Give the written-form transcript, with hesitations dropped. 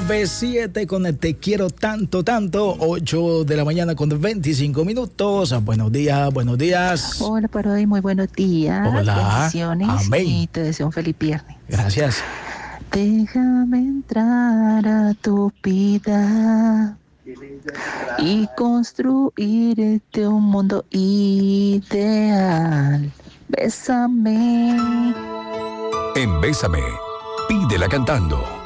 9:07 con el Te quiero tanto, tanto. 8 de la mañana con 25 minutos. Buenos días, buenos días. Hola, Parodi, muy buenos días. Hola. Bendiciones. Amén. Y te deseo un feliz viernes. Gracias. Déjame entrar a tu vida y construirte un mundo ideal. Bésame. En Bésame, pídela cantando.